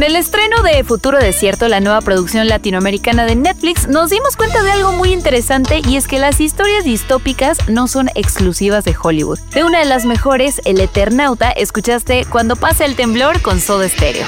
Con el estreno de Futuro Desierto, la nueva producción latinoamericana de Netflix, nos dimos cuenta de algo muy interesante, y es que las historias distópicas no son exclusivas de Hollywood. De una de las mejores, El Eternauta, escuchaste Cuando pasa el temblor con Soda Stereo.